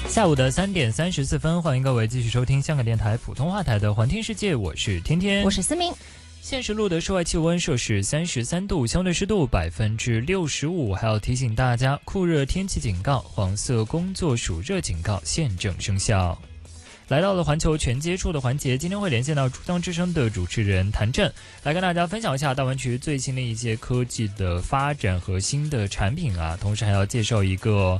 下午的3点34分，欢迎各位继续收听香港电台普通话台的环听世界，我是天天， 我是思明。 现实录的室外气温摄氏33度，相对湿度65%，还要提醒大家，酷热天气警告、黄色工作暑热警告现正生效。来到了环球全接触的环节，今天会连线到珠江之声的主持人谭震，来跟大家分享一下大湾区最新的一些科技的发展和新的产品啊，同时还要介绍一个